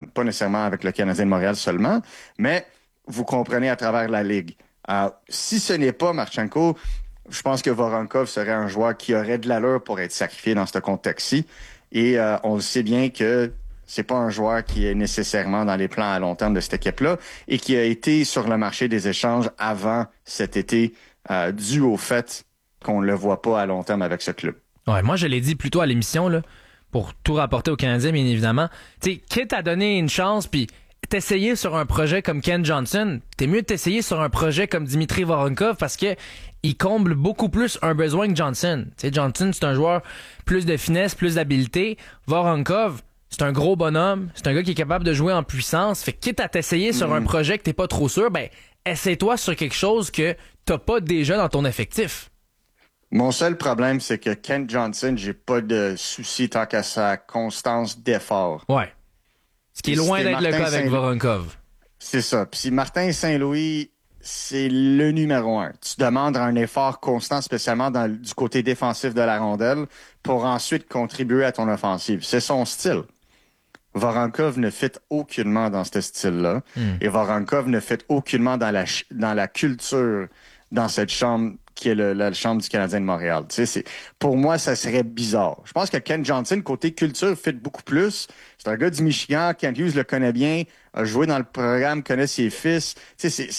pas nécessairement avec le Canadien de Montréal seulement, mais vous comprenez à travers la Ligue. Si ce n'est pas Marchenko, je pense que Voronkov serait un joueur qui aurait de l'allure pour être sacrifié dans ce contexte-ci. Et on le sait bien que c'est pas un joueur qui est nécessairement dans les plans à long terme de cette équipe-là et qui a été sur le marché des échanges avant cet été, dû au fait qu'on ne le voit pas à long terme avec ce club. Ouais, moi je l'ai dit plus tôt à l'émission, là, pour tout rapporter aux Canadiens, bien évidemment. Tu sais, quitte à donner une chance, puis t'essayer sur un projet comme Ken Johnson, t'es mieux de t'essayer sur un projet comme Dimitri Voronkov parce que il comble beaucoup plus un besoin que Johnson. Tu sais, Johnson, c'est un joueur plus de finesse, plus d'habileté. Voronkov, c'est un gros bonhomme, c'est un gars qui est capable de jouer en puissance. Fait que quitte à t'essayer sur un projet que t'es pas trop sûr, ben essaie-toi sur quelque chose que t'as pas déjà dans ton effectif. Mon seul problème, c'est que Ken Johnson, j'ai pas de souci tant qu'à sa constance d'effort. Ouais. Ce qui est loin d'être le cas avec Voronkov. C'est ça. Puis si Martin Saint-Louis, c'est le numéro 1. Tu demandes un effort constant, spécialement du côté défensif de la rondelle, pour ensuite contribuer à ton offensive. C'est son style. Voronkov ne fit aucunement dans ce style-là. Et Voronkov ne fit aucunement dans la culture, dans cette chambre qui est la chambre du Canadien de Montréal. Tu sais, pour moi, ça serait bizarre. Je pense que Ken Johnson, côté culture, fit beaucoup plus. C'est un gars du Michigan. Kent Hughes le connaît bien, a joué dans le programme, connaît ses fils. Tu sais,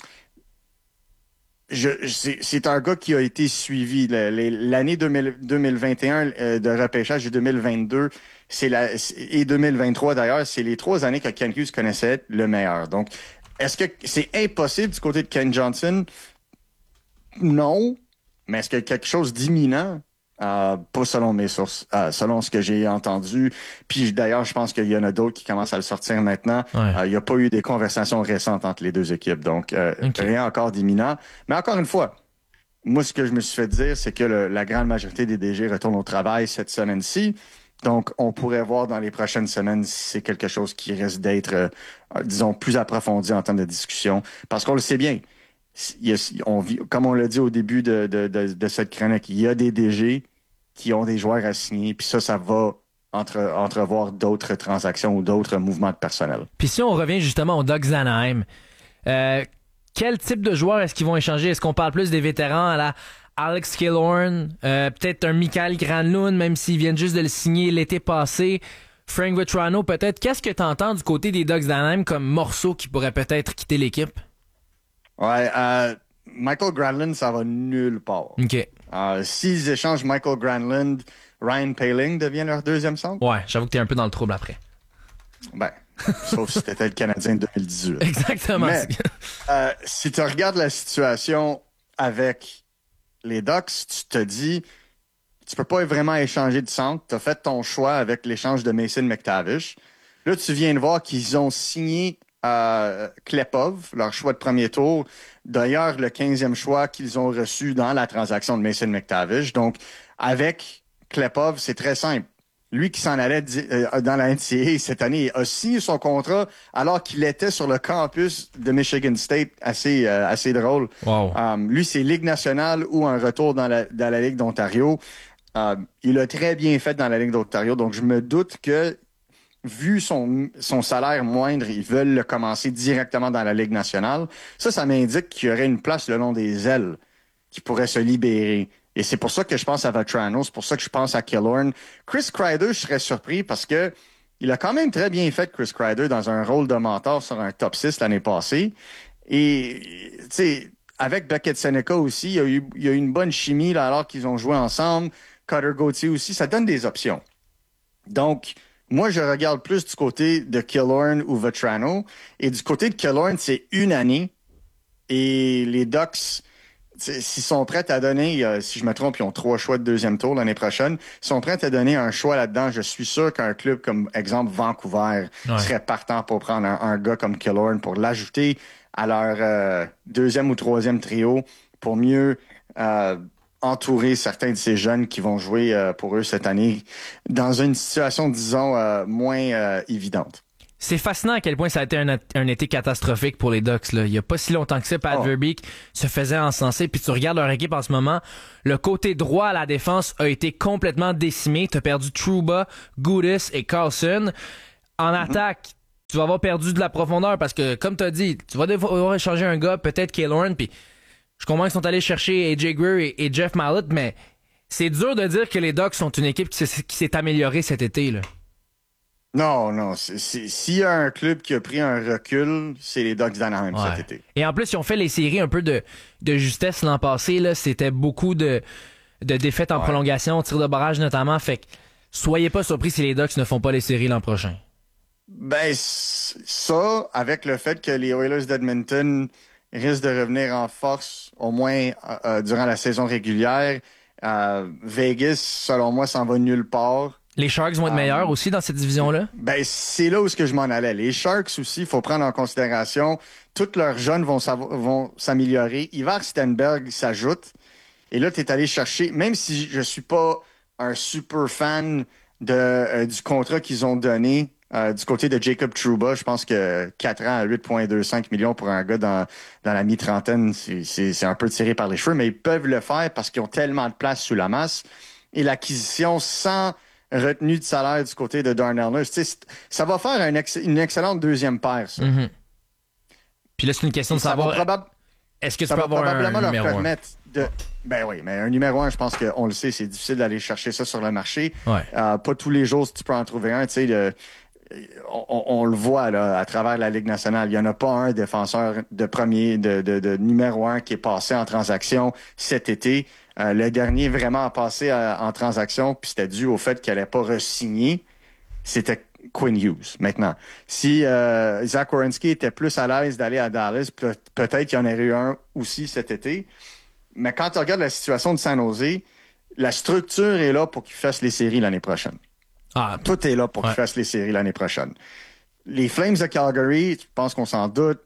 c'est un gars qui a été suivi. L'année 2021 de repêchage et 2022, et 2023 d'ailleurs, c'est les 3 années que Kent Hughes connaissait le meilleur. Donc, est-ce que c'est impossible du côté de Ken Johnson? Non. Mais est-ce qu'il y a quelque chose d'imminent? Pas selon mes sources, selon ce que j'ai entendu. Puis d'ailleurs, je pense qu'il y en a d'autres qui commencent à le sortir maintenant. Ouais. Il n'y a pas eu des conversations récentes entre les deux équipes. Donc, rien encore d'imminent. Mais encore une fois, moi, ce que je me suis fait dire, c'est que la grande majorité des DG retournent au travail cette semaine-ci. Donc, on pourrait voir dans les prochaines semaines si c'est quelque chose qui risque d'être, disons, plus approfondi en termes de discussion. Parce qu'on le sait bien. Comme on l'a dit au début de cette chronique, il y a des DG qui ont des joueurs à signer, puis ça va entrevoir d'autres transactions ou d'autres mouvements de personnel. Puis si on revient justement au Ducks d'Anaheim, quel type de joueurs est-ce qu'ils vont échanger? Est-ce qu'on parle plus des vétérans à la Alex Killorn, peut-être un Mikael Granlund, même s'ils viennent juste de le signer l'été passé, Frank Vatrano peut-être? Qu'est-ce que tu entends du côté des Ducks d'Anaheim comme morceau qui pourrait peut-être quitter l'équipe? Ouais, Michael Granlund, ça va nulle part. OK. S'ils échangent Michael Granlund, Ryan Poehling devient leur deuxième centre? Ouais, j'avoue que t'es un peu dans le trouble après. Ben, sauf si t'étais le Canadien de 2018. Exactement. Mais, si tu regardes la situation avec les Ducks, tu te dis, tu peux pas vraiment échanger de centre. Tu as fait ton choix avec l'échange de Mason McTavish. Là, tu viens de voir qu'ils ont signé Klepov, leur choix de premier tour. D'ailleurs, le 15e choix qu'ils ont reçu dans la transaction de Mason McTavish. Donc, avec Klepov, c'est très simple. Lui qui s'en allait dans la NCAA cette année a signé son contrat alors qu'il était sur le campus de Michigan State. Assez drôle. Wow. Lui, c'est Ligue nationale ou un retour dans la Ligue d'Ontario. Il a très bien fait dans la Ligue d'Ontario. Donc, je me doute que vu son salaire moindre, ils veulent le commencer directement dans la Ligue nationale. Ça m'indique qu'il y aurait une place le long des ailes qui pourrait se libérer. Et c'est pour ça que je pense à Vatrano, c'est pour ça que je pense à Killorn. Chris Kreider, je serais surpris parce que il a quand même très bien fait, Chris Kreider, dans un rôle de mentor sur un top 6 l'année passée. Et, tu sais, avec Beckett Seneca aussi, il y a eu une bonne chimie là, alors qu'ils ont joué ensemble. Cutter Gauthier aussi, ça donne des options. Donc, moi, je regarde plus du côté de Killorn ou Vatrano. Et du côté de Killorn, c'est une année. Et les Ducks, s'ils sont prêts à donner, si je me trompe, ils ont 3 choix de deuxième tour l'année prochaine. S'ils sont prêts à donner un choix là-dedans, je suis sûr qu'un club comme, exemple, Vancouver serait partant pour prendre un gars comme Killorn pour l'ajouter à leur deuxième ou troisième trio pour mieux entourer certains de ces jeunes qui vont jouer pour eux cette année dans une situation, disons, moins évidente. C'est fascinant à quel point ça a été un été catastrophique pour les Ducks. Là. Il n'y a pas si longtemps que ça, Pat Verbeek se faisait encenser. Puis tu regardes leur équipe en ce moment, le côté droit à la défense a été complètement décimé. Tu as perdu Trouba, Gudas et Carlson. En attaque, tu vas avoir perdu de la profondeur parce que, comme tu as dit, tu vas devoir échanger un gars, peut-être K'Lorne, puis je comprends qu'ils sont allés chercher AJ Greer et Jeff Mallett, mais c'est dur de dire que les Ducks sont une équipe qui s'est améliorée cet été, là. Non. S'il y a un club qui a pris un recul, c'est les Ducks d'Anaheim cet été. Et en plus, ils ont fait les séries un peu de justesse l'an passé, là. C'était beaucoup de défaites en prolongation, tir de barrage notamment. Fait que soyez pas surpris si les Ducks ne font pas les séries l'an prochain. Ben, ça, avec le fait que les Oilers d'Edmonton risquent de revenir en force, au moins durant la saison régulière, Vegas, selon moi, s'en va nulle part. Les Sharks vont être meilleurs aussi dans cette division-là? Ben, c'est là où je m'en allais. Les Sharks aussi, il faut prendre en considération, tous leurs jeunes vont s'améliorer. Ivar Stenberg s'ajoute. Et là, tu es allé chercher, même si je suis pas un super fan du contrat qu'ils ont donné du côté de Jacob Trouba, je pense que 4 ans à 8,25 millions pour un gars dans la mi-trentaine, c'est un peu tiré par les cheveux, mais ils peuvent le faire parce qu'ils ont tellement de place sous la masse. Et l'acquisition sans retenue de salaire du côté de Darnell Nurse, ça va faire une excellente deuxième paire, ça. Mm-hmm. Puis là, c'est une question de savoir... Est-ce que tu peux avoir probablement un leur numéro permettre de... Ben oui, mais un numéro 1, je pense qu'on le sait, c'est difficile d'aller chercher ça sur le marché. Ouais. Pas tous les jours, si tu peux en trouver un. Tu sais, on le voit là, à travers la Ligue nationale. Il n'y en a pas un défenseur de numéro 1 qui est passé en transaction cet été. Le dernier vraiment passé en transaction, puis c'était dû au fait qu'elle n'allait pas re-signer. C'était Quinn Hughes. Maintenant, si Zach Werenski était plus à l'aise d'aller à Dallas, peut-être qu'il y en aurait eu un aussi cet été. Mais quand tu regardes la situation de San Jose, la structure est là pour qu'ils fassent les séries l'année prochaine. Tout est là pour qu'ils fassent les séries l'année prochaine. Les Flames de Calgary, je pense qu'on s'en doute.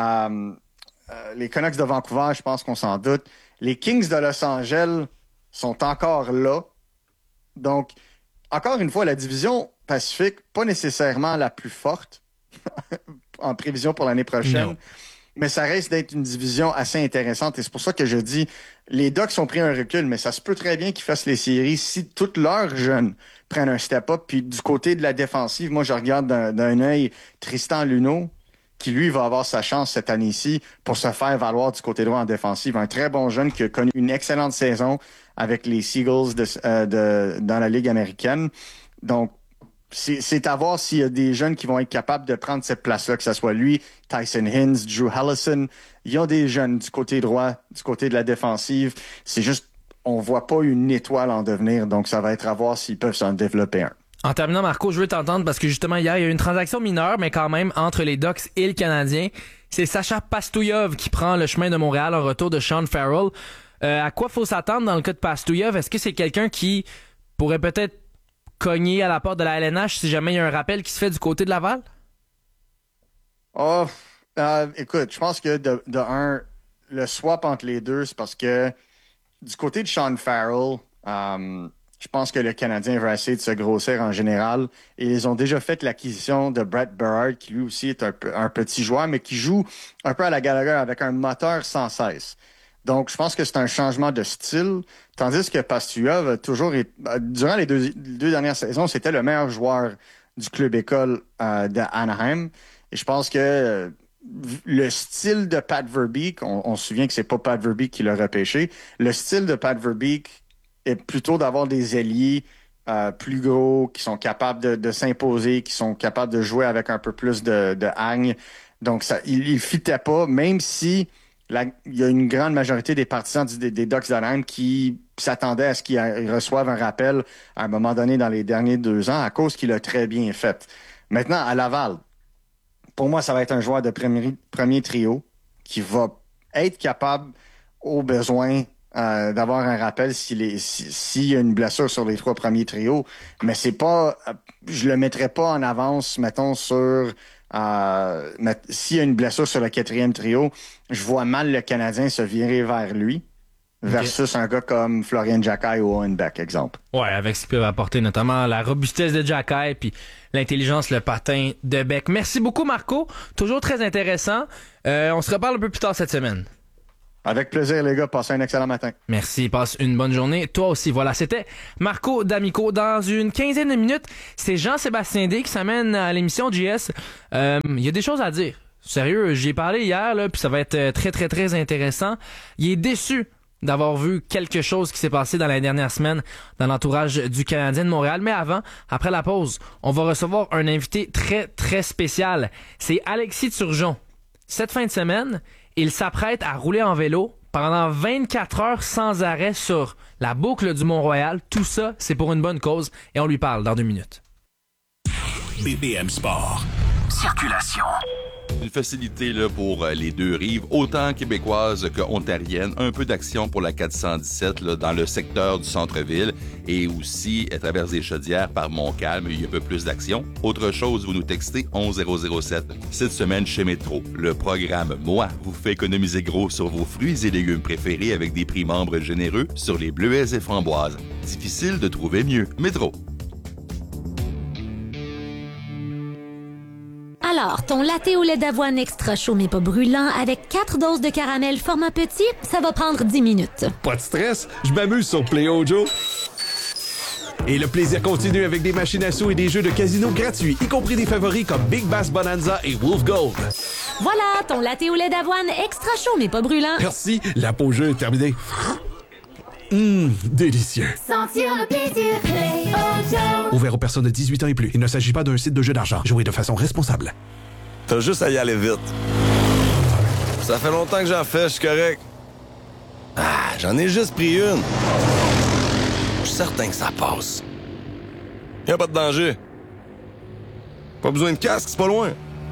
Les Canucks de Vancouver, je pense qu'on s'en doute. Les Kings de Los Angeles sont encore là. Donc, encore une fois, la division Pacifique, pas nécessairement la plus forte en prévision pour l'année prochaine. Non. Mais ça reste d'être une division assez intéressante. Et c'est pour ça que je dis, les Ducks ont pris un recul, mais ça se peut très bien qu'ils fassent les séries si tous leurs jeunes prennent un step-up. Puis du côté de la défensive, moi, je regarde d'un œil Tristan Luneau, qui, lui, va avoir sa chance cette année-ci pour se faire valoir du côté droit en défensive. Un très bon jeune qui a connu une excellente saison avec les Seagulls dans la Ligue américaine. Donc, c'est à voir s'il y a des jeunes qui vont être capables de prendre cette place-là, que ce soit lui, Tyson Hinds, Drew Helleson. Il y a des jeunes du côté droit, du côté de la défensive. C'est juste, on voit pas une étoile en devenir, donc ça va être à voir s'ils peuvent s'en développer un. En terminant, Marco, je veux t'entendre parce que justement, hier, il y a eu une transaction mineure, mais quand même, entre les Ducks et le Canadien. C'est Sacha Pastouillev qui prend le chemin de Montréal en retour de Sean Farrell. À quoi faut s'attendre dans le cas de Pastouillev? Est-ce que c'est quelqu'un qui pourrait peut-être cogner à la porte de la LNH si jamais il y a un rappel qui se fait du côté de Laval? Écoute, je pense que de un, le swap entre les deux, c'est parce que du côté de Sean Farrell, je pense que le Canadien va essayer de se grossir en général. Et ils ont déjà fait l'acquisition de Brett Berard, qui lui aussi est un petit joueur, mais qui joue un peu à la Gallagher avec un moteur sans cesse. Donc, je pense que c'est un changement de style, tandis que Pastouillev a toujours été, durant les deux dernières saisons, c'était le meilleur joueur du club école d'Anaheim. Et je pense que le style de Pat Verbeek, on se souvient que c'est pas Pat Verbeek qui l'a repêché, le style de Pat Verbeek est plutôt d'avoir des ailiers plus gros, qui sont capables de s'imposer, qui sont capables de jouer avec un peu plus de hargne. Donc, il fitait pas, même si il y a une grande majorité des partisans des Ducks d'Anaheim qui s'attendaient à ce qu'ils reçoivent un rappel à un moment donné dans les derniers 2 ans à cause qu'il a très bien fait. Maintenant, à Laval, pour moi, ça va être un joueur de premier trio qui va être capable, au besoin, d'avoir un rappel s'il y a une blessure sur les 3 premiers trios. Mais c'est pas, je le mettrais pas en avance, mettons, sur s'il y a une blessure sur le 4e trio, je vois mal le Canadien se virer vers lui versus un gars comme Florian Jacquet ou Owen Beck, exemple. Ouais, avec ce qu'il peut apporter, notamment la robustesse de Jacquet puis l'intelligence, le patin de Beck. Merci beaucoup, Marco. Toujours très intéressant. On se reparle un peu plus tard cette semaine. Avec plaisir, les gars. Passez un excellent matin. Merci, passe une bonne journée. Toi aussi, voilà, c'était Marco D'Amico. Dans une quinzaine de minutes, c'est Jean-Sébastien D qui s'amène à l'émission JS. Il y a des choses à dire. Sérieux, j'y ai parlé hier, là, puis ça va être très, très, très intéressant. Il est déçu d'avoir vu quelque chose qui s'est passé dans la dernière semaine dans l'entourage du Canadien de Montréal. Mais avant, après la pause, on va recevoir un invité très, très spécial. C'est Alexis Turgeon. Cette fin de semaine, il s'apprête à rouler en vélo pendant 24 heures sans arrêt sur la boucle du Mont-Royal. Tout ça, c'est pour une bonne cause et on lui parle dans 2 minutes. BPM Sport. Circulation. Une facilité là, pour les deux rives, autant québécoises qu'ontariennes. Un peu d'action pour la 417 là, dans le secteur du centre-ville et aussi à travers les Chaudières par Montcalm, il y a un peu plus d'action. Autre chose, vous nous textez 11007. Cette semaine chez Métro, le programme Moi vous fait économiser gros sur vos fruits et légumes préférés avec des prix membres généreux sur les bleuets et framboises. Difficile de trouver mieux. Métro. Alors, ton latte au lait d'avoine extra chaud mais pas brûlant avec 4 doses de caramel format petit, ça va prendre 10 minutes. Pas de stress, je m'amuse sur Play-O Joe. Et le plaisir continue avec des machines à sous et des jeux de casino gratuits, y compris des favoris comme Big Bass Bonanza et Wolf Gold. Voilà, ton latte au lait d'avoine extra chaud mais pas brûlant. Merci, la pause jeu est terminée. Délicieux. Sentir le plaisir, Play-O Joe. Ouvert aux personnes de 18 ans et plus. Il ne s'agit pas d'un site de jeu d'argent. Jouez de façon responsable. T'as juste à y aller vite. Ça fait longtemps que j'en fais, je suis correct. Ah, j'en ai juste pris une. Je suis certain que ça passe. Y a pas de danger. Pas besoin de casque, c'est pas loin.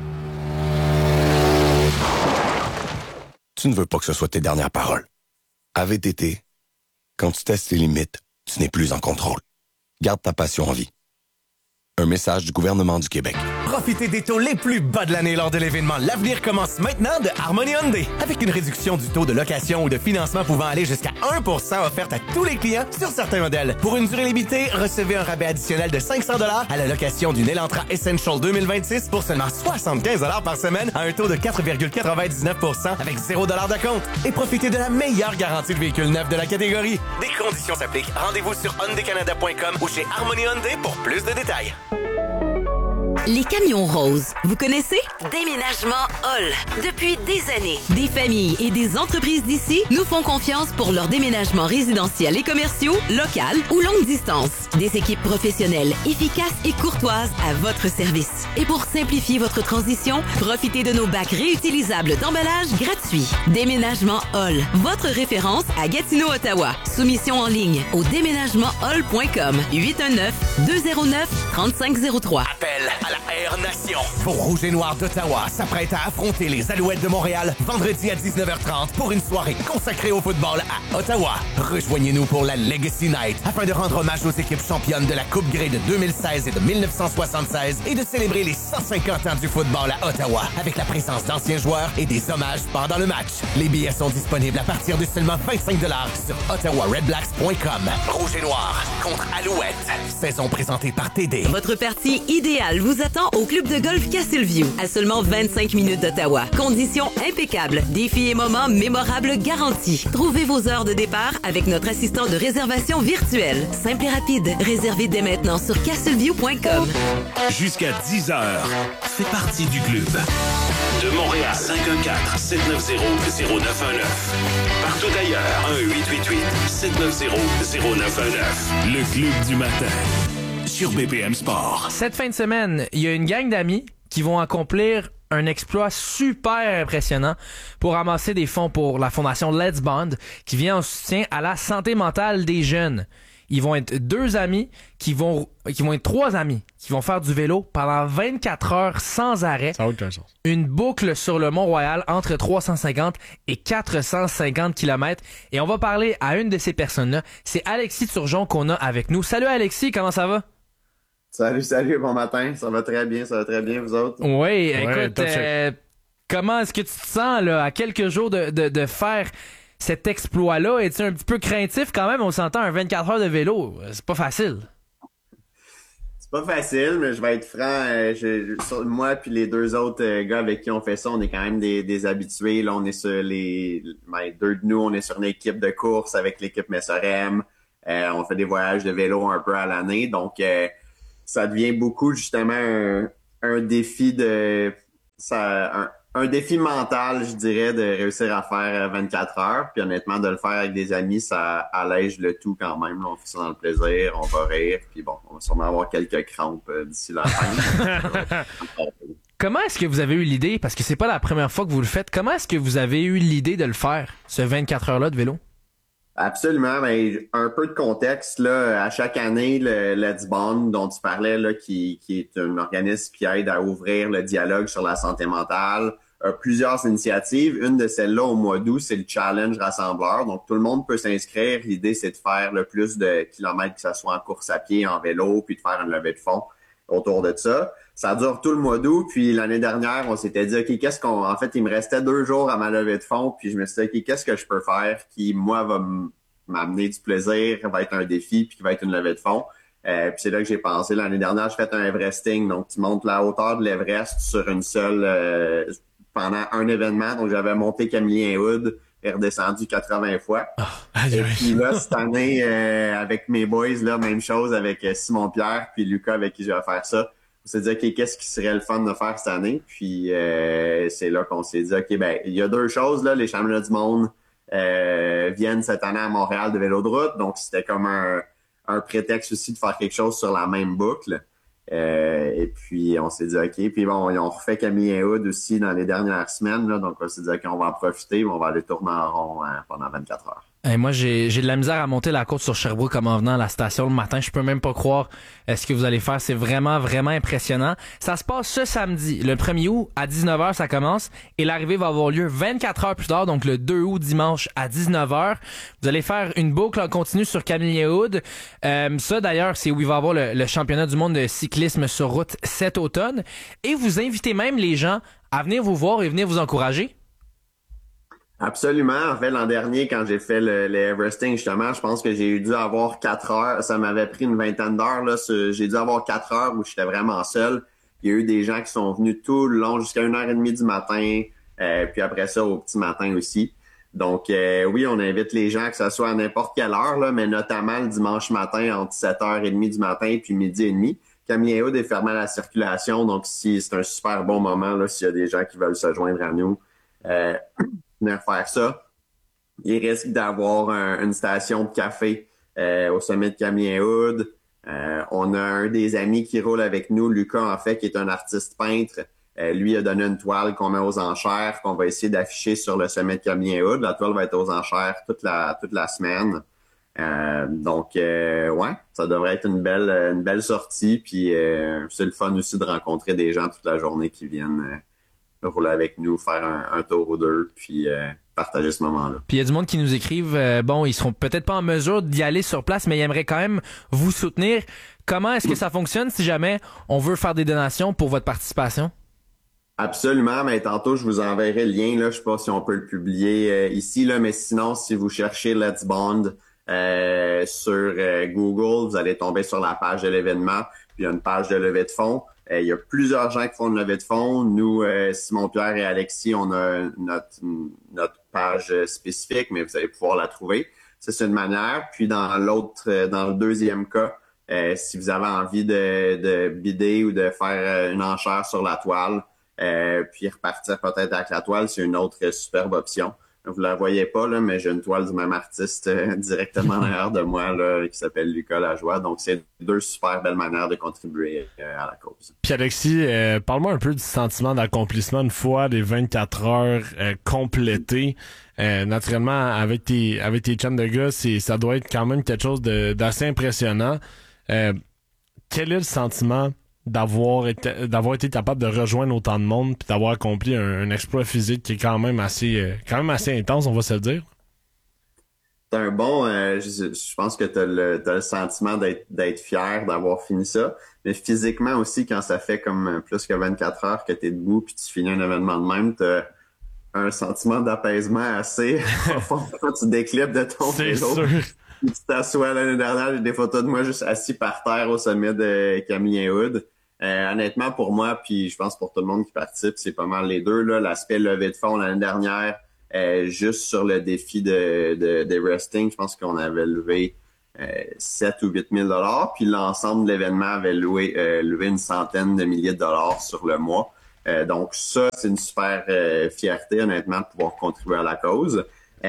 Tu ne veux pas que ce soit tes dernières paroles. À VTT, quand tu testes tes limites, tu n'es plus en contrôle. Garde ta passion en vie. Un message du gouvernement du Québec. Profitez des taux les plus bas de l'année lors de l'événement L'Avenir commence maintenant de Harmony Hyundai. Avec une réduction du taux de location ou de financement pouvant aller jusqu'à 1% offerte à tous les clients sur certains modèles. Pour une durée limitée, recevez un rabais additionnel de 500 $ à la location d'une Elantra Essential 2026 pour seulement 75 $ par semaine à un taux de 4,99% avec 0 $ d'acompte. Et profitez de la meilleure garantie de véhicule neuf de la catégorie. Des conditions s'appliquent. Rendez-vous sur hyundaicanada.com ou chez Harmony Hyundai pour plus de détails. Les camions roses, vous connaissez? Déménagement Hall. Depuis des années, des familles et des entreprises d'ici nous font confiance pour leurs déménagements résidentiels et commerciaux, local ou longue distance. Des équipes professionnelles, efficaces et courtoises à votre service. Et pour simplifier votre transition, profitez de nos bacs réutilisables d'emballage gratuits. Déménagement Hall, votre référence à Gatineau, Ottawa. Soumission en ligne au déménagementhall.com 819-209-3503. Appel à la Air Nation. Vos Rouges et Noirs d'Ottawa s'apprêtent à affronter les Alouettes de Montréal vendredi à 19h30 pour une soirée consacrée au football à Ottawa. Rejoignez-nous pour la Legacy Night afin de rendre hommage aux équipes championnes de la Coupe Grey de 2016 et de 1976 et de célébrer les 150 ans du football à Ottawa avec la présence d'anciens joueurs et des hommages pendant le match. Les billets sont disponibles à partir de seulement 25 $ sur ottawaredblacks.com. Rouge et Noir contre Alouettes. Saison présentée par TD. Votre partie idéale vous attend au club de golf Castleview, à seulement 25 minutes d'Ottawa. Conditions impeccables, défis et moments mémorables garantis. Trouvez vos heures de départ avec notre assistant de réservation virtuelle. Simple et rapide, réservez dès maintenant sur castleview.com. Jusqu'à 10h, fais partie du club. De Montréal, 514-790-0919. Partout ailleurs, 1-888-790-0919. Le club du matin. Sur BPM Sport. Cette fin de semaine, il y a une gang d'amis qui vont accomplir un exploit super impressionnant pour ramasser des fonds pour la fondation Let's Bond qui vient en soutien à la santé mentale des jeunes. Ils vont être 2 amis qui vont être 3 amis qui vont faire du vélo pendant 24 heures sans arrêt. Ça a aucun sens. Une boucle sur le Mont-Royal entre 350 et 450 km. Et on va parler à une de ces personnes-là. C'est Alexis Turgeon qu'on a avec nous. Salut Alexis, comment ça va? Salut, bon matin. Ça va très bien, vous autres? Oui, écoute, comment est-ce que tu te sens là, à quelques jours de faire cet exploit-là? Es-tu un petit peu craintif quand même? On s'entend un 24 heures de vélo, c'est pas facile. C'est pas facile, mais je vais être franc. Moi puis les deux autres gars avec qui on fait ça, on est quand même des habitués. Là, on est sur deux de nous, on est sur une équipe de course avec l'équipe Messorem. On fait des voyages de vélo un peu à l'année. Donc, ça devient beaucoup justement un défi un défi mental, je dirais, de réussir à faire 24 heures. Puis honnêtement, de le faire avec des amis, ça allège le tout quand même. Là, on fait ça dans le plaisir, on va rire. Puis bon, on va sûrement avoir quelques crampes d'ici la fin. Comment est-ce que vous avez eu l'idée, parce que c'est pas la première fois que vous le faites, comment est-ce que vous avez eu l'idée de le faire, ce 24 heures-là de vélo? Absolument. Ben, un peu de contexte, là, à chaque année, le Let's Bond dont tu parlais, là, qui est un organisme qui aide à ouvrir le dialogue sur la santé mentale, a plusieurs initiatives. Une de celles-là, au mois d'août, c'est le Challenge Rassembleur. Donc, tout le monde peut s'inscrire. L'idée, c'est de faire le plus de kilomètres, que ce soit en course à pied, en vélo, puis de faire une levée de fonds autour de ça. Ça dure tout le mois d'août. Puis l'année dernière, on s'était dit, OK, en fait, il me restait 2 jours à ma levée de fonds. Puis je me suis dit, OK, qu'est-ce que je peux faire qui, moi, va m'amener du plaisir, va être un défi, puis qui va être une levée de fonds. Puis c'est là que j'ai pensé. L'année dernière, j'ai fait un Everesting. Donc, tu montes la hauteur de l'Everest sur une seule, pendant un événement. Donc, j'avais monté Camillien-Hood et redescendu 80 fois. Et puis là, cette année, avec mes boys, là, même chose avec Simon-Pierre puis Lucas avec qui je vais faire ça. On s'est dit, OK, qu'est-ce qui serait le fun de faire cette année? Puis c'est là qu'on s'est dit, OK, ben il y a 2 choses, là. Les championnats du monde viennent cette année à Montréal de vélo de route. Donc, c'était comme un prétexte aussi de faire quelque chose sur la même boucle. Et puis, on s'est dit, OK. Puis bon, ils ont refait Camillien-Hood aussi dans les dernières semaines. Là, donc, on s'est dit, OK, on va en profiter. On va aller tourner en rond pendant 24 heures. Et moi, j'ai de la misère à monter la côte sur Sherbrooke comme en venant à la station le matin. Je peux même pas croire ce que vous allez faire. C'est vraiment, vraiment impressionnant. Ça se passe ce samedi, le 1er août, à 19h, ça commence. Et l'arrivée va avoir lieu 24 heures plus tard, donc le 2 août, dimanche, à 19h. Vous allez faire une boucle en continu sur Camillien-Hood. Ça, d'ailleurs, c'est où il va y avoir le championnat du monde de cyclisme sur route cet automne. Et vous invitez même les gens à venir vous voir et venir vous encourager. Absolument. En fait, l'an dernier, quand j'ai fait le Everesting, justement, je pense que j'ai dû avoir 4 heures. Ça m'avait pris une vingtaine d'heures. Là. J'ai dû avoir 4 heures où j'étais vraiment seul. Il y a eu des gens qui sont venus tout le long jusqu'à 1h30 du matin, puis après ça, au petit matin aussi. Donc, oui, on invite les gens, que ce soit à n'importe quelle heure, là, mais notamment le dimanche matin entre 7h30 du matin puis 12h30. Camillien-Hood est fermé à la circulation, donc c'est un super bon moment là s'il y a des gens qui veulent se joindre à nous. Venir faire ça. Il risque d'avoir une station de café au sommet de Camillien-Hood. On a un des amis qui roule avec nous, Lucas, en fait, qui est un artiste peintre. Lui a donné une toile qu'on met aux enchères, qu'on va essayer d'afficher sur le sommet de Camillien-Hood. La toile va être aux enchères toute la semaine. Donc, ouais, ça devrait être une belle sortie. Puis c'est le fun aussi de rencontrer des gens toute la journée qui viennent rouler avec nous, faire un tour ou deux, puis partager ce moment-là. Puis il y a du monde qui nous écrivent, bon, ils seront peut-être pas en mesure d'y aller sur place, mais ils aimeraient quand même vous soutenir. Comment est-ce que ça fonctionne si jamais on veut faire des donations pour votre participation? Absolument, mais tantôt je vous enverrai le lien, là, je sais pas si on peut le publier ici, là, mais sinon, si vous cherchez Let's Bond sur Google, vous allez tomber sur la page de l'événement, puis il y a une page de levée de fonds. Il y a plusieurs gens qui font une levée de fonds. Nous, Simon-Pierre et Alexis, on a notre page spécifique, mais vous allez pouvoir la trouver. Ça, c'est une manière. Puis dans le deuxième cas, si vous avez envie de bider ou de faire une enchère sur la toile, puis repartir peut-être avec la toile, c'est une autre superbe option. Vous la voyez pas, là, mais j'ai une toile du même artiste directement derrière de moi là, qui s'appelle Lucas Lajoie. Donc, c'est 2 super belles manières de contribuer à la cause. Puis Alexis, parle-moi un peu du sentiment d'accomplissement une fois les 24 heures complétées. Naturellement, avec tes chums de gars, ça doit être quand même quelque chose d'assez impressionnant. Quel est le sentiment d'avoir été capable de rejoindre autant de monde puis d'avoir accompli un exploit physique qui est quand même assez intense, on va se le dire? C'est un bon... je pense que t'as le sentiment d'être fier d'avoir fini ça. Mais physiquement aussi, quand ça fait comme plus que 24 heures que t'es debout puis tu finis un événement de même, t'as un sentiment d'apaisement assez profond quand tu déclipes de ton vélo. Tu t'assois l'année dernière, j'ai des photos de moi juste assis par terre au sommet de Camillien Hood. Honnêtement, pour moi, puis je pense pour tout le monde qui participe, c'est pas mal les deux. Là, l'aspect levée de fonds l'année dernière, juste sur le défi des resting, je pense qu'on avait levé 7 ou 8 000 $, puis l'ensemble de l'événement avait levé une centaine de milliers de dollars sur le mois. Donc ça, c'est une super fierté, honnêtement, de pouvoir contribuer à la cause.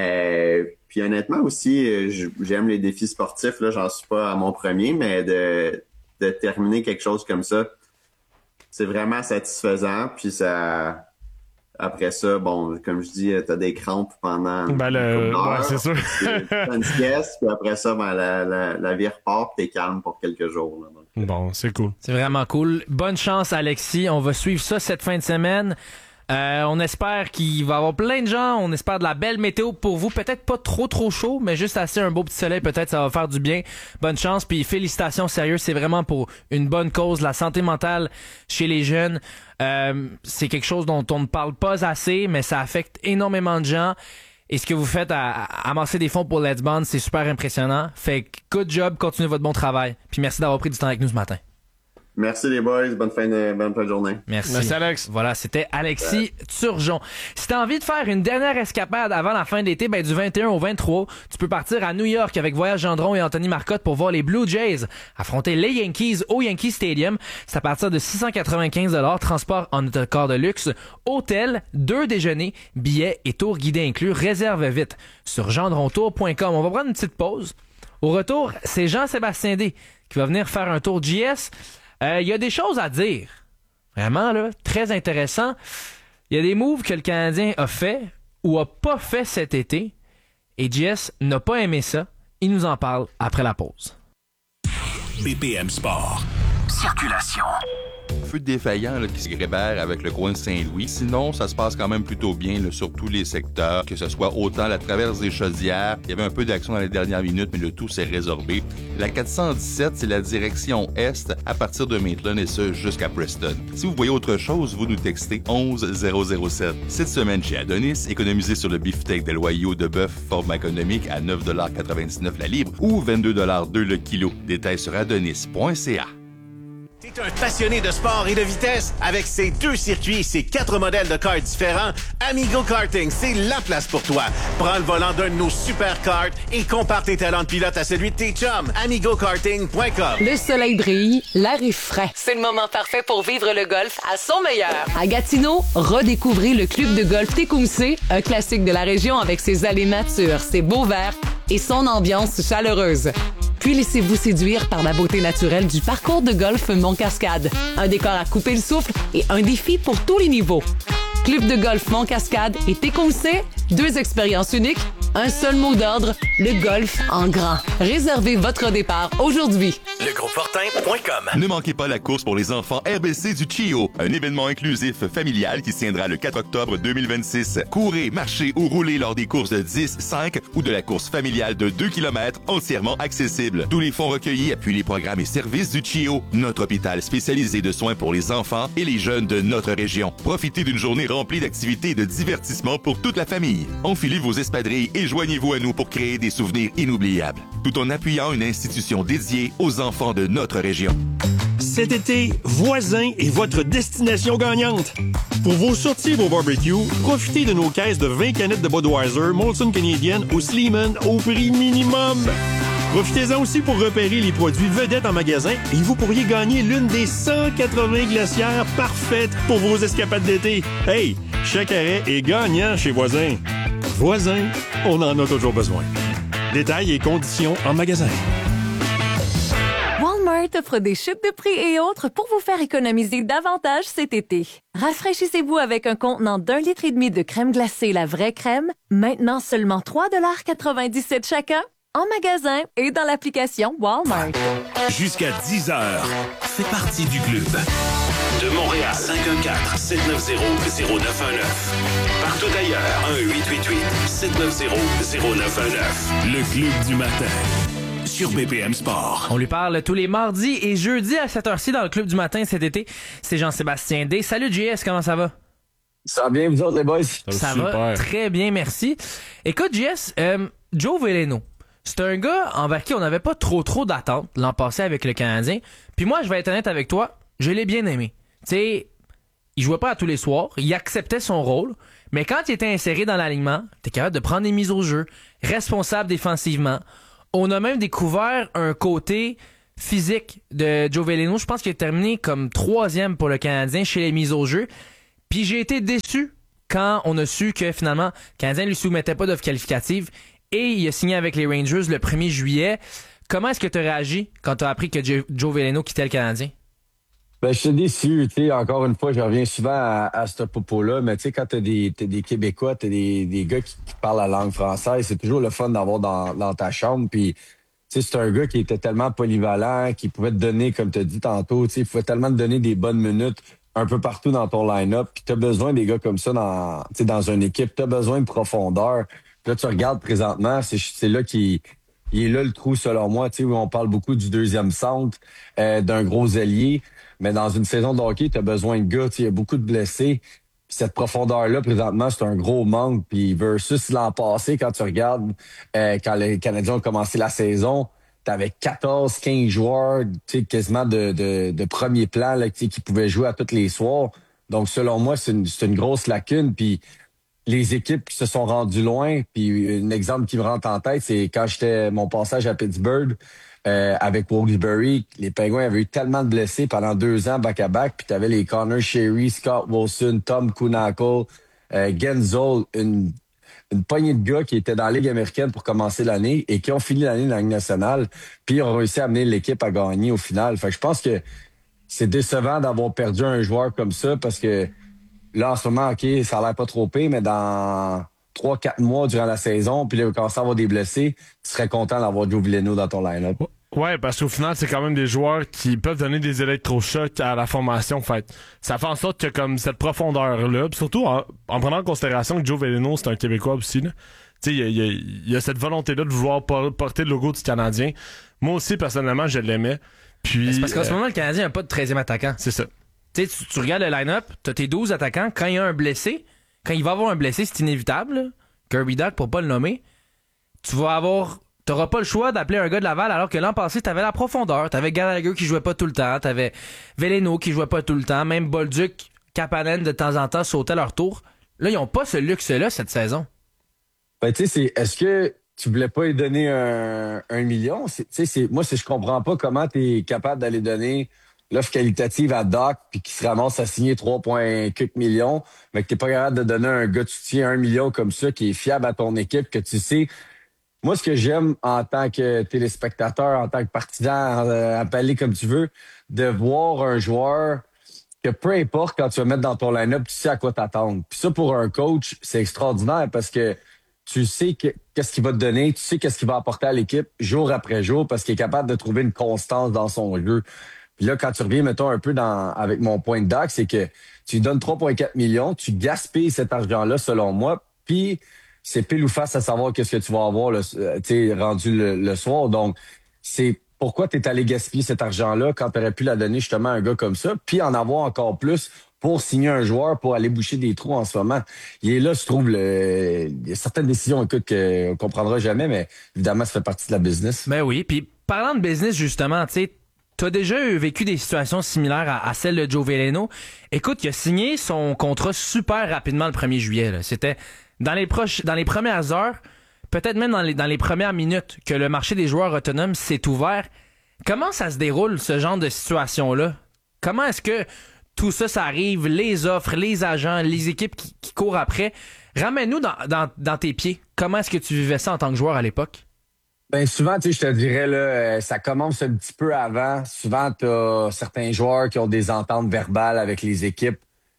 Puis honnêtement aussi, j'aime les défis sportifs. Là, j'en suis pas à mon premier, mais de terminer quelque chose comme ça, c'est vraiment satisfaisant. Puis ça, après ça, bon, comme je dis, t'as des crampes pendant ouais, c'est sûr. T'as une sieste, puis après ça, ben, la vie repart, puis t'es calme pour quelques jours. Là, donc. Bon, c'est cool. C'est vraiment cool. Bonne chance, Alexis. On va suivre ça cette fin de semaine. On espère qu'il va y avoir plein de gens. On espère de la belle météo pour vous. Peut-être pas trop chaud, mais juste assez un beau petit soleil. Peut-être ça va faire du bien. Bonne chance. Puis félicitations, sérieux. C'est vraiment pour une bonne cause. La santé mentale chez les jeunes, c'est quelque chose dont on ne parle pas assez, mais ça affecte énormément de gens. Et ce que vous faites à amasser des fonds pour Let's Bond, c'est super impressionnant. Fait que good job. Continuez votre bon travail. Puis merci d'avoir pris du temps avec nous ce matin. Merci les boys, bonne fin de journée. Merci Alex. Voilà, c'était Alexis Turgeon. Si t'as envie de faire une dernière escapade avant la fin de l'été, ben du 21 au 23, tu peux partir à New York avec Voyage Gendron et Anthony Marcotte pour voir les Blue Jays affronter les Yankees au Yankee Stadium. C'est à partir de 695 $, transport en autocar de luxe, hôtel, 2 déjeuners, billets et tours guidés inclus. Réserve vite sur gendrontour.com. On va prendre une petite pause. Au retour, c'est Jean-Sébastien D qui va venir faire un tour JS. Il y a des choses à dire. Vraiment, là, très intéressant. Il y a des moves que le Canadien a fait ou a pas fait cet été. Et JS n'a pas aimé ça. Il nous en parle après la pause. BPM Sport. Circulation. Feu défaillant là, qui se rébère avec le coin de Saint-Louis. Sinon, ça se passe quand même plutôt bien là, sur tous les secteurs, que ce soit autant la traverse des Chaudières. Il y avait un peu d'action dans les dernières minutes, mais le tout s'est résorbé. La 417, c'est la direction est à partir de Maitland et ce jusqu'à Preston. Si vous voyez autre chose, vous nous textez 11007. Cette semaine chez Adonis, économisez sur le beefsteak Del Wagyu de bœuf format économique à 9,99 $ la livre ou 22,2 $ le kilo. Détails sur adonis.ca. T'es un passionné de sport et de vitesse? Avec ses 2 circuits et ses 4 modèles de cars différents, Amigo Karting, c'est la place pour toi. Prends le volant d'un de nos super karts et compare tes talents de pilote à celui de tes chums. AmigoKarting.com. Le soleil brille, l'air est frais. C'est le moment parfait pour vivre le golf à son meilleur. À Gatineau, redécouvrez le club de golf Tecumseh, un classique de la région avec ses allées matures, ses beaux verts et son ambiance chaleureuse. Puis laissez-vous séduire par la beauté naturelle du parcours de golf Mont-Cascade. Un décor à couper le souffle et un défi pour tous les niveaux. Club de golf Mont-Cascade et Tecumseh, 2 expériences uniques, un seul mot d'ordre, le golf en grand. Réservez votre départ aujourd'hui. Legroupefortin.com. Ne manquez pas la course pour les enfants RBC du CHIO, un événement inclusif familial qui se tiendra le 4 octobre 2026. Courez, marchez ou roulez lors des courses de 10, 5 ou de la course familiale de 2 km entièrement accessible. Tous les fonds recueillis appuient les programmes et services du CHIO, notre hôpital spécialisé de soins pour les enfants et les jeunes de notre région. Profitez d'une journée remplie d'activités et de divertissements pour toute la famille. Enfilez vos espadrilles et joignez-vous à nous pour créer des souvenirs inoubliables, tout en appuyant une institution dédiée aux enfants de notre région. Cet été, Voisin est votre destination gagnante. Pour vos sorties et vos barbecues, profitez de nos caisses de 20 canettes de Budweiser, Molson Canadienne ou Sleeman au prix minimum. Profitez-en aussi pour repérer les produits vedettes en magasin et vous pourriez gagner l'une des 180 glacières parfaites pour vos escapades d'été. Hey, chaque arrêt est gagnant chez Voisin. Voisin, on en a toujours besoin. Détails et conditions en magasin. Walmart offre des chutes de prix et autres pour vous faire économiser davantage cet été. Rafraîchissez-vous avec un contenant d'1,5 litre de crème glacée La Vraie Crème, maintenant seulement 3,97 $ chacun, en magasin et dans l'application Walmart. Jusqu'à 10h, fais partie du club. De Montréal, 514-790-0919. Partout ailleurs, 1-888-790-0919. Le club du matin. Sur BPM Sport. On lui parle tous les mardis et jeudis à cette heure-ci dans le club du matin cet été. C'est Jean-Sébastien D. Salut JS, comment ça va? Ça va bien, vous autres les boys? Ça va très bien, merci. Écoute JS, Joe Veleno, c'est un gars envers qui on n'avait pas trop d'attentes l'an passé avec le Canadien. Puis moi, je vais être honnête avec toi, je l'ai bien aimé. Tu sais, il jouait pas à tous les soirs, il acceptait son rôle, mais quand il était inséré dans l'alignement, t'es capable de prendre des mises au jeu, responsable défensivement. On a même découvert un côté physique de Joe Veleno. Je pense qu'il a terminé comme 3e pour le Canadien chez les mises au jeu. Puis j'ai été déçu quand on a su que finalement, le Canadien ne lui soumettait pas d'offre qualificative et il a signé avec les Rangers le 1er juillet. Comment est-ce que tu as réagi quand tu as appris que Joe Veleno quittait le Canadien? Ben, je suis déçu, tu sais, encore une fois, je reviens souvent à ce propos-là, mais tu sais, quand t'as des Québécois, t'as des gars qui parlent la langue française, c'est toujours le fun d'avoir dans ta chambre, puis tu sais, c'est un gars qui était tellement polyvalent, qui pouvait te donner, comme tu as dit tantôt, tu sais, il pouvait tellement te donner des bonnes minutes un peu partout dans ton line-up, puis t'as besoin des gars comme ça dans une équipe, t'as besoin de profondeur. Puis là, tu regardes présentement, c'est là il est là le trou, selon moi, tu sais, où on parle beaucoup du deuxième centre, d'un gros ailier. Mais dans une saison de hockey, tu as besoin de gars. Il y a beaucoup de blessés. Puis cette profondeur-là, présentement, c'est un gros manque. Puis versus l'an passé, quand tu regardes, quand les Canadiens ont commencé la saison, tu avais 14-15 joueurs quasiment de premier plan là, qui pouvaient jouer à tous les soirs. Donc, selon moi, c'est une grosse lacune. Puis les équipes qui se sont rendues loin, puis un exemple qui me rentre en tête, c'est quand j'étais mon passage à Pittsburgh, avec Wilkes-Barre, les Penguins avaient eu tellement de blessés pendant 2 ans back-à-back, puis t'avais les Connor Sherry, Scott Wilson, Tom Kuhnhackl, Gensel, une poignée de gars qui étaient dans la Ligue américaine pour commencer l'année et qui ont fini l'année dans la Ligue nationale, puis ils ont réussi à amener l'équipe à gagner au final. Fait que je pense que c'est décevant d'avoir perdu un joueur comme ça parce que là, en ce moment, OK, ça a l'air pas trop pire, mais dans 3-4 mois durant la saison, puis là, il commence à avoir des blessés, tu serais content d'avoir Joe Veleno dans ton line-up. Ouais, parce qu'au final, c'est quand même des joueurs qui peuvent donner des électrochocs à la formation. Fait ça fait en sorte que comme cette profondeur-là, pis surtout en prenant en considération que Joe Veleno, c'est un Québécois aussi, là. Tu sais, il y a cette volonté-là de vouloir porter le logo du Canadien. Moi aussi, personnellement, je l'aimais. Puis, c'est parce qu'en ce moment, le Canadien n'a pas de 13e attaquant. C'est ça. Tu sais, tu regardes le line-up, t'as tes 12 attaquants. Quand il y a un blessé, quand il va avoir un blessé, c'est inévitable, là. Kirby Dach, pour pas le nommer, t'auras pas le choix d'appeler un gars de Laval, alors que l'an passé, t'avais la profondeur. T'avais Gallagher qui jouait pas tout le temps, t'avais Veleno qui jouait pas tout le temps, même Bolduc, Kapanen de temps en temps sautaient leur tour. Là, ils ont pas ce luxe-là cette saison. Ben, tu sais, est-ce que tu voulais pas lui donner un million? Moi, je comprends pas comment t'es capable d'aller donner l'offre qualitative à Doc, puis qui se ramasse à signer 3,4 millions, mais que t'es pas capable de donner un gars de soutien 1 million comme ça, qui est fiable à ton équipe, que tu sais. Moi, ce que j'aime en tant que téléspectateur, en tant que partisan, appelé comme tu veux, de voir un joueur que peu importe quand tu vas mettre dans ton line-up, tu sais à quoi t'attendre. Puis ça, pour un coach, c'est extraordinaire parce que tu sais qu'est-ce qu'il va te donner, tu sais qu'est-ce qu'il va apporter à l'équipe jour après jour parce qu'il est capable de trouver une constance dans son jeu. Puis là, quand tu reviens, mettons, un peu avec mon point de Doc, c'est que tu lui donnes 3,4 millions, tu gaspilles cet argent-là, selon moi, puis c'est pile ou face à savoir qu'est-ce que tu vas avoir rendu le soir. Donc, c'est pourquoi tu es allé gaspiller cet argent-là quand tu aurais pu la donner justement à un gars comme ça, puis en avoir encore plus pour signer un joueur pour aller boucher des trous en ce moment. Il est là, je trouve, il y a certaines décisions, écoute, qu'on comprendra jamais, mais évidemment, ça fait partie de la business. Ben oui, puis parlant de business, justement, tu sais, tu as déjà vécu des situations similaires à celle de Joe Veleno. Écoute, il a signé son contrat super rapidement le 1er juillet. Là. C'était dans les premières heures, peut-être même dans les premières minutes, que le marché des joueurs autonomes s'est ouvert. Comment ça se déroule, ce genre de situation-là? Comment est-ce que tout ça arrive, les offres, les agents, les équipes qui courent après? Ramène-nous dans tes pieds. Comment est-ce que tu vivais ça en tant que joueur à l'époque? Ben souvent, tu sais, je te dirais, là, ça commence un petit peu avant. Souvent, tu as certains joueurs qui ont des ententes verbales avec les équipes.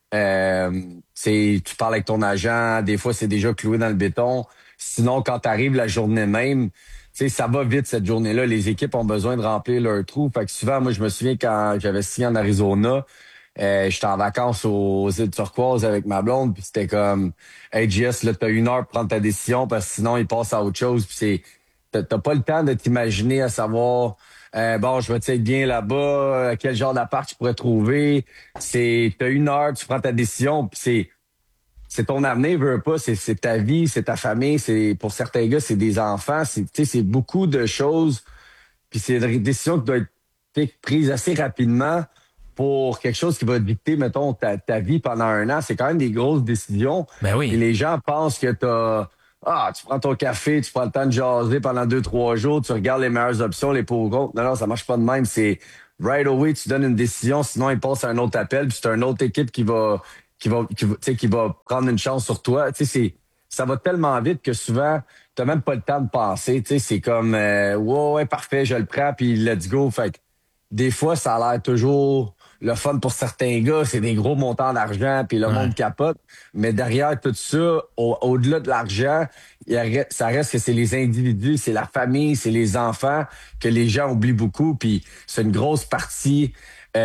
Tu parles avec ton agent, des fois, c'est déjà cloué dans le béton. Sinon, quand tu arrives la journée même, tu sais, ça va vite cette journée-là. Les équipes ont besoin de remplir leur trou. Fait que souvent, moi, je me souviens quand j'avais signé en Arizona, j'étais en vacances aux îles Turquoises avec ma blonde, puis c'était comme, hey, JS, là, t'as 1 heure pour prendre ta décision parce que sinon, il passe à autre chose. Puis t'as pas le temps de t'imaginer à savoir, je vais être bien là-bas, quel genre d'appart tu pourrais trouver. T'as 1 heure, tu prends ta décision, puis c'est ton avenir, veux pas, c'est ta vie, c'est ta famille, c'est pour certains gars, c'est des enfants, c'est beaucoup de choses. Puis c'est des décisions qui doivent être prises assez rapidement pour quelque chose qui va dicter, mettons, ta vie pendant 1 an. C'est quand même des grosses décisions. Ben oui. Et les gens pensent que tu prends ton café, tu prends le temps de jaser pendant 2-3 jours, tu regardes les meilleures options, les pour ou contre. Non, ça marche pas de même. C'est right away, tu donnes une décision, sinon il passe à un autre appel, puis c'est une autre équipe qui va prendre une chance sur toi. Ça va tellement vite que souvent, t'as même pas le temps de penser. C'est comme ouais, parfait, je le prends, puis let's go. Fait que des fois, ça a l'air toujours le fun pour certains gars, c'est des gros montants d'argent, puis le monde capote. Mais derrière tout ça, au-delà de l'argent, ça reste que c'est les individus, c'est la famille, c'est les enfants que les gens oublient beaucoup. Puis c'est une grosse partie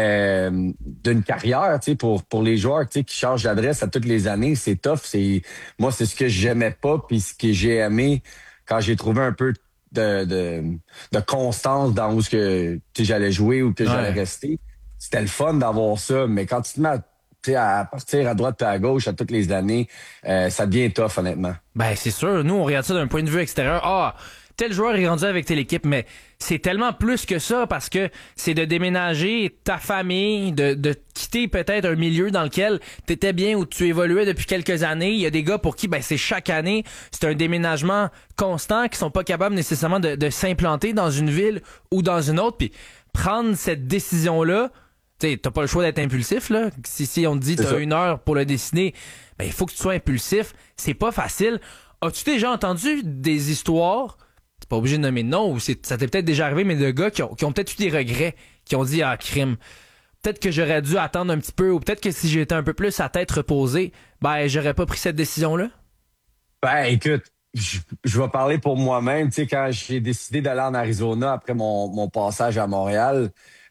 d'une carrière, pour les joueurs, qui changent d'adresse à toutes les années. C'est tough. Moi, c'est ce que j'aimais pas, puis ce que j'ai aimé quand j'ai trouvé un peu de constance dans où j'allais jouer ou que j'allais rester. C'était le fun d'avoir ça, mais quand tu te mets à partir à droite et à gauche à toutes les années, ça devient tough, honnêtement. Ben, c'est sûr. Nous, on regarde ça d'un point de vue extérieur. Tel joueur est rendu avec telle équipe, mais c'est tellement plus que ça parce que c'est de déménager ta famille, de quitter peut-être un milieu dans lequel tu étais bien ou tu évoluais depuis quelques années. Il y a des gars pour qui c'est chaque année, c'est un déménagement constant qui sont pas capables nécessairement de s'implanter dans une ville ou dans une autre. Puis prendre cette décision-là, t'as pas le choix d'être impulsif, là. Si on te dit t'as 1 heure pour le décider, ben il faut que tu sois impulsif. C'est pas facile. As-tu déjà entendu des histoires, t'es pas obligé de nommer de nom, ou ça t'est peut-être déjà arrivé, mais de gars qui ont peut-être eu des regrets, qui ont dit crime. Peut-être que j'aurais dû attendre un petit peu, ou peut-être que si j'étais un peu plus à tête reposée, ben j'aurais pas pris cette décision-là? Ben écoute, je vais parler pour moi-même. Quand j'ai décidé d'aller en Arizona après mon passage à Montréal,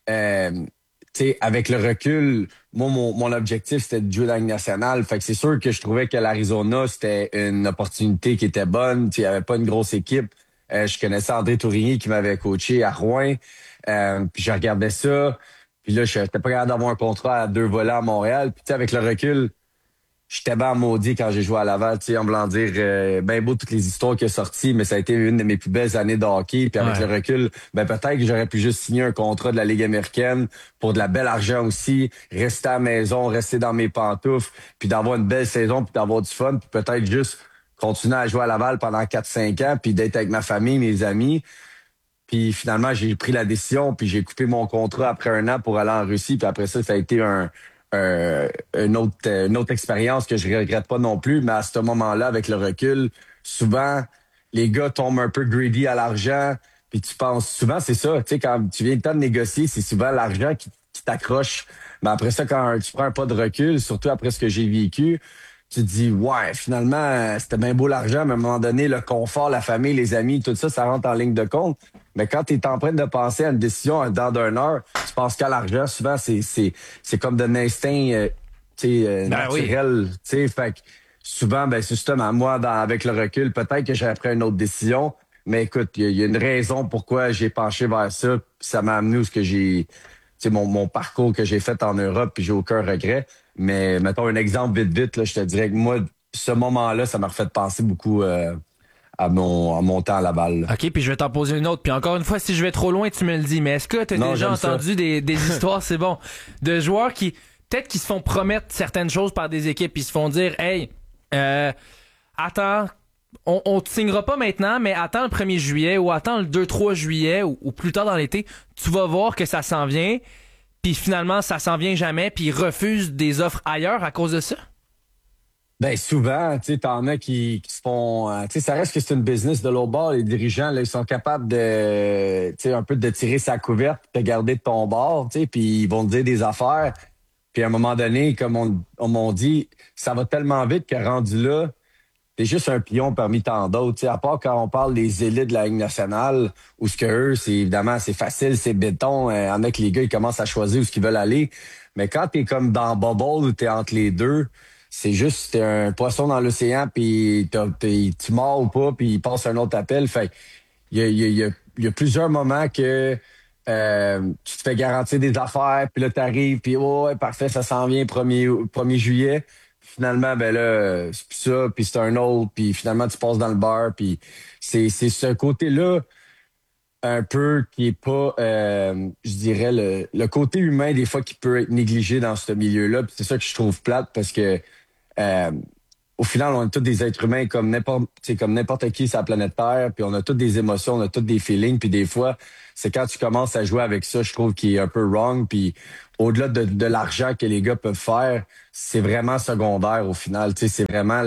avec le recul, moi, mon objectif, c'était de jouer dans la Ligue nationale. Fait que c'est sûr que je trouvais que l'Arizona, c'était une opportunité qui était bonne. Il n'y avait pas une grosse équipe. Je connaissais André Tourigny qui m'avait coaché à Rouen. Puis je regardais ça. Puis là, je n'étais pas capable d'avoir un contrat à 2 volets à Montréal. Puis avec le recul, j'étais bien maudit quand j'ai joué à Laval, en voulant dire ben beau toutes les histoires qui sont sorties, mais ça a été une de mes plus belles années de hockey. Puis avec le recul, peut-être que j'aurais pu juste signer un contrat de la Ligue américaine pour de la belle argent aussi, rester à la maison, rester dans mes pantoufles, puis d'avoir une belle saison, puis d'avoir du fun, puis peut-être juste continuer à jouer à Laval pendant 4-5 ans, puis d'être avec ma famille, mes amis. Puis finalement, j'ai pris la décision, puis j'ai coupé mon contrat après 1 an pour aller en Russie, puis après ça a été une autre expérience que je regrette pas non plus, mais à ce moment-là, avec le recul, souvent, les gars tombent un peu greedy à l'argent, puis tu penses, souvent c'est ça, quand tu viens le temps de négocier, c'est souvent l'argent qui t'accroche. Mais après ça, quand tu prends un pas de recul, surtout après ce que j'ai vécu, tu te dis, ouais, finalement, c'était bien beau l'argent, mais à un moment donné, le confort, la famille, les amis, tout ça, ça rentre en ligne de compte. Mais quand tu es en train de penser à une décision dans 1 heure, tu penses qu'à l'argent, souvent, c'est comme d'un instinct naturel. Fait que souvent, c'est justement, moi, avec le recul, peut-être que j'aurais pris une autre décision. Mais écoute, il y a une raison pourquoi j'ai penché vers ça. Puis ça m'a amené où ce que j'ai... mon parcours que j'ai fait en Europe, puis j'ai aucun regret. Mais mettons un exemple vite, là, je te dirais que moi, ce moment-là, ça m'a refait penser beaucoup à mon temps à Laval. OK, puis je vais t'en poser une autre. Puis encore une fois, si je vais trop loin, tu me le dis. Mais est-ce que tu as déjà entendu des histoires, c'est bon, de joueurs qui, peut-être qui se font promettre certaines choses par des équipes, puis se font dire, hey, attends, on te signera pas maintenant, mais attends le 1er juillet ou attends le 2-3 juillet ou plus tard dans l'été, tu vas voir que ça s'en vient. Puis finalement, ça s'en vient jamais, puis ils refusent des offres ailleurs à cause de ça? Ben souvent, t'en as qui se font... ça reste que c'est une business de l'autre bord. Les dirigeants, là, ils sont capables de un peu de tirer sa couverte, de garder de ton bord, puis ils vont te dire des affaires. Puis à un moment donné, comme on m'a dit, ça va tellement vite que rendu là, t'es juste un pion parmi tant d'autres. À part quand on parle des élites de la Ligue nationale, où ce que eux, c'est évidemment, c'est facile, c'est béton. Il y en a que les gars, ils commencent à choisir où ce qu'ils veulent aller. Mais quand t'es comme dans Bubble, où t'es entre les deux, c'est juste, t'es un poisson dans l'océan, puis tu mords ou pas, puis il passe un autre appel. Fait il y a plusieurs moments que tu te fais garantir des affaires, puis là, t'arrives, puis ouais, parfait, ça s'en vient 1er juillet. finalement, ben là, c'est plus ça, puis c'est un autre, puis finalement, tu passes dans le bar, puis c'est ce côté-là un peu qui est pas, je dirais, le côté humain, des fois, qui peut être négligé dans ce milieu-là, puis c'est ça que je trouve plate, parce que au final, on est tous des êtres humains comme n'importe qui sur la planète Terre, puis on a toutes des émotions, on a tous des feelings, puis des fois, c'est quand tu commences à jouer avec ça, je trouve qu'il est un peu wrong, puis au-delà de l'argent que les gars peuvent faire, c'est vraiment secondaire au final, tu sais, c'est vraiment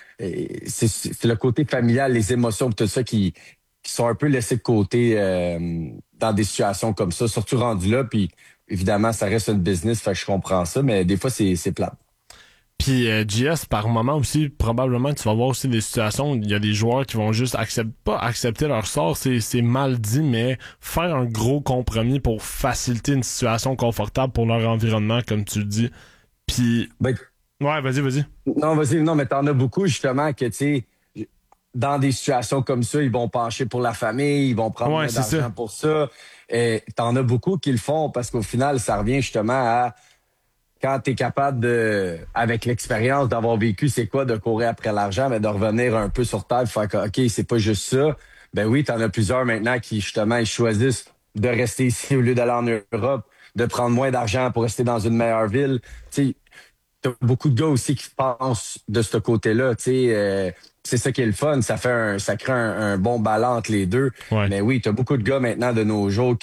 c'est le côté familial, les émotions, tout ça qui sont un peu laissés de côté dans des situations comme ça, surtout rendu là, puis évidemment, ça reste une business, fait que je comprends ça, mais des fois, c'est plate. Puis JS, par moment aussi, probablement tu vas voir aussi des situations où il y a des joueurs qui vont juste pas accepter leur sort, c'est mal dit, mais faire un gros compromis pour faciliter une situation confortable pour leur environnement, comme tu le dis. Puis ouais, vas-y. Non, mais t'en as beaucoup justement que, tu sais, dans des situations comme ça, ils vont pencher pour la famille, ils vont prendre moins d'argent pour ça. Et t'en as beaucoup qui le font parce qu'au final, ça revient justement à quand tu es capable avec l'expérience d'avoir vécu c'est quoi de courir après l'argent, mais de revenir un peu sur terre, faire que, OK, c'est pas juste ça. Ben oui, t'en as plusieurs maintenant qui, justement, ils choisissent de rester ici au lieu d'aller en Europe, de prendre moins d'argent pour rester dans une meilleure ville. Tu sais, t'as beaucoup de gars aussi qui pensent de ce côté-là, tu sais, c'est ça qui est le fun, ça crée un bon ballon entre les deux. Ouais. Mais oui, t'as beaucoup de gars maintenant de nos jours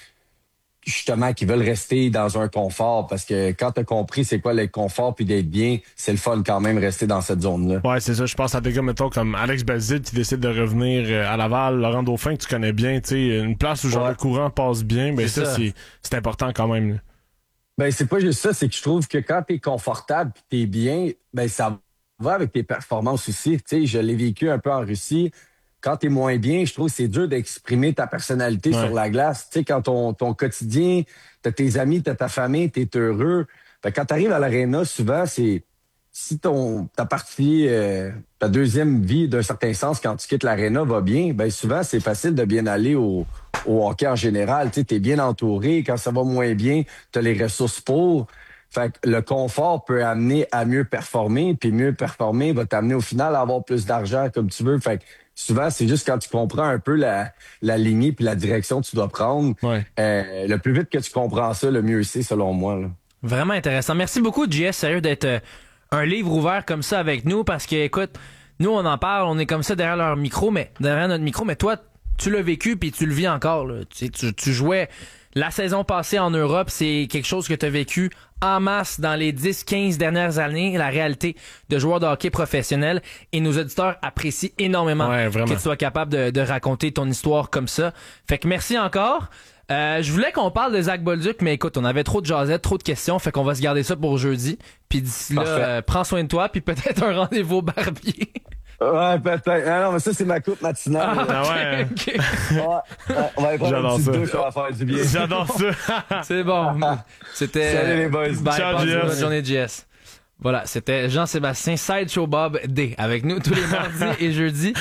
justement, qui veulent rester dans un confort, parce que quand t'as compris c'est quoi le confort puis d'être bien, c'est le fun quand même rester dans cette zone-là. Ouais, c'est ça. Je pense à des gars, mettons, comme Alex Belzile qui décide de revenir à Laval, Laurent Dauphin que tu connais bien, tu sais, une place où genre le courant passe bien, ben ça, c'est important quand même. Là. Ben, c'est pas juste ça, c'est que je trouve que quand t'es confortable pis t'es bien, ben, ça va avec tes performances aussi. Tu sais, je l'ai vécu un peu en Russie. Quand t'es moins bien, je trouve que c'est dur d'exprimer ta personnalité sur la glace. Tu sais, quand ton quotidien, t'as tes amis, t'as ta famille, t'es heureux. Fait que quand t'arrives à l'aréna, souvent, c'est si ta partie, ta deuxième vie, d'un certain sens, quand tu quittes l'aréna, va bien, ben souvent, c'est facile de bien aller au hockey en général. Tu sais, t'es bien entouré. Quand ça va moins bien, t'as les ressources pour. Fait que le confort peut amener à mieux performer, puis mieux performer va t'amener au final à avoir plus d'argent comme tu veux. Fait que souvent, c'est juste quand tu comprends un peu la lignée puis la direction que tu dois prendre. Ouais. Le plus vite que tu comprends ça, le mieux c'est, selon moi. Là. Vraiment intéressant. Merci beaucoup, JS, sérieux, d'être un livre ouvert comme ça avec nous, parce que, écoute, nous, on en parle, on est comme ça derrière notre micro, mais toi, tu l'as vécu puis tu le vis encore. Là. Tu jouais la saison passée en Europe, c'est quelque chose que tu as vécu en masse dans les 10-15 dernières années, la réalité de joueurs de hockey professionnels, et nos auditeurs apprécient énormément que tu sois capable de raconter ton histoire comme ça. Fait que merci encore. Je voulais qu'on parle de Zach Bolduc, mais écoute, on avait trop de jasettes, trop de questions, fait qu'on va se garder ça pour jeudi. Puis d'ici là, prends soin de toi, puis peut-être un rendez-vous au barbier. Ouais, peut-être. Ah non, mais ça, c'est ma coupe matinale. Ouais. Okay. On va aller prendre une petite douche, on va faire du bien. J'adore ça. C'est bon. C'était... Salut les boys. Bye, ciao, JS. Bonne journée, JS. Voilà, c'était Jean-Sébastien Sideshow Bob D avec nous tous les mardis et jeudis.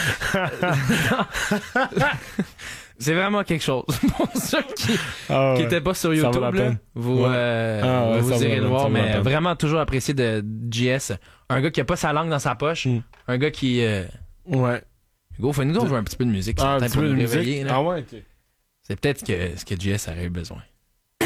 C'est vraiment quelque chose. Pour ceux qui étaient pas sur YouTube, là, vous irez le voir, mais vraiment toujours apprécié de JS. Un gars qui a pas sa langue dans sa poche. Un gars qui... Ouais. Hugo, fais-nous donc jouer un petit peu de musique. Un petit peu de musique. Réveiller, là. Ah ouais, ok. C'est peut-être ce que JS aurait eu besoin. Non.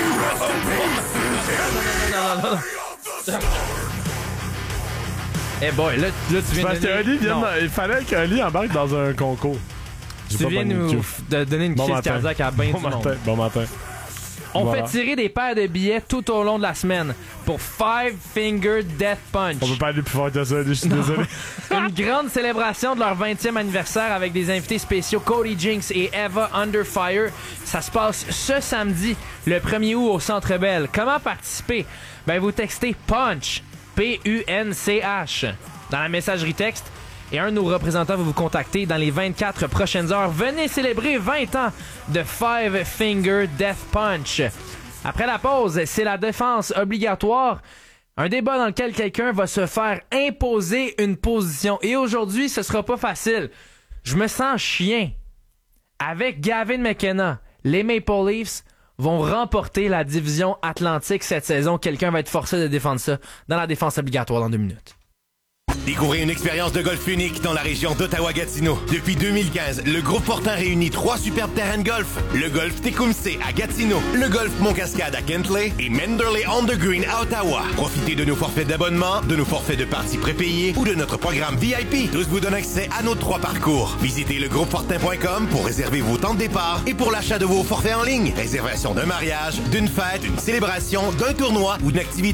Eh boy, là tu viens parce que Oli il fallait qu'Oli embarque dans un concours. Tu viens nous donner une crise cardiaque à bien du monde. Bon matin. On fait tirer des paires de billets tout au long de la semaine pour Five Finger Death Punch. On peut pas aller plus fort que ça, je suis désolé. Une grande célébration de leur 20e anniversaire avec des invités spéciaux Cody Jinks et Eva Underfire. Ça se passe ce samedi, le 1er août au Centre Bell. Comment participer? Ben, vous textez PUNCH, P-U-N-C-H, dans la messagerie texte. Et un de nos représentants va vous contacter dans les 24 prochaines heures. Venez célébrer 20 ans de Five Finger Death Punch. Après la pause, c'est la défense obligatoire. Un débat dans lequel quelqu'un va se faire imposer une position. Et aujourd'hui, ce sera pas facile. Je me sens chien. Avec Gavin McKenna, les Maple Leafs vont remporter la division Atlantique cette saison. Quelqu'un va être forcé de défendre ça dans la défense obligatoire dans 2 minutes. Découvrez une expérience de golf unique dans la région d'Ottawa-Gatineau. Depuis 2015, le groupe Fortin réunit 3 superbes terrains de golf. Le golf Tecumseh à Gatineau, le golf Mont-Cascade à Kentley et Manderley on the Green à Ottawa. Profitez de nos forfaits d'abonnement, de nos forfaits de parties prépayées ou de notre programme VIP. Tous vous donnent accès à nos 3 parcours. Visitez le groupefortin.com pour réserver vos temps de départ et pour l'achat de vos forfaits en ligne. Réservation d'un mariage, d'une fête, d'une célébration, d'un tournoi ou d'une activité